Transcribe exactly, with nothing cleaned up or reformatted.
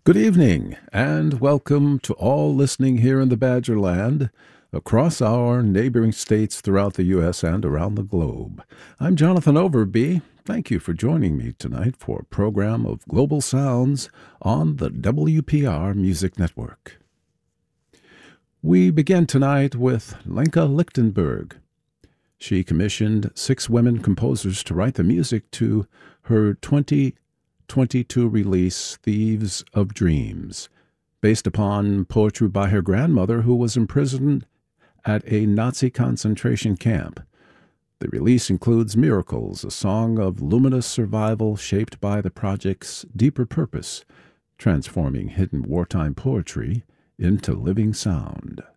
Good evening, and welcome to all listening here in the Badger Land, across our neighboring states throughout the U S and around the globe. I'm Jonathan Overby. Thank you for joining me tonight for a program of global sounds on the W P R Music Network. We begin tonight with Lenka Lichtenberg. She commissioned six women composers to write the music to her twenty twenty-two release, Thieves of Dreams, based upon poetry by her grandmother, who was imprisoned at a Nazi concentration camp. The release includes Miracles, a song of luminous survival shaped by the project's deeper purpose, transforming hidden wartime poetry into living sound.